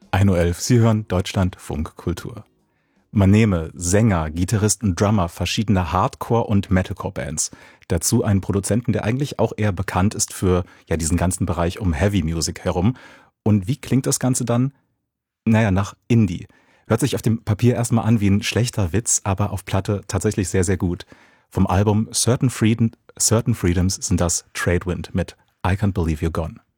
1:11 Sie hören Deutschlandfunk Kultur. Man nehme Sänger, Gitarrist und Drummer verschiedener Hardcore- und Metalcore-Bands. Dazu einen Produzenten, der eigentlich auch eher bekannt ist für diesen ganzen Bereich um Heavy Music herum. Und wie klingt das Ganze dann? Naja, nach Indie. Hört sich auf dem Papier erstmal an wie ein schlechter Witz, aber auf Platte tatsächlich sehr, sehr gut. Vom Album Certain Freedoms sind das Tradewind mit I Can't Believe You're Gone.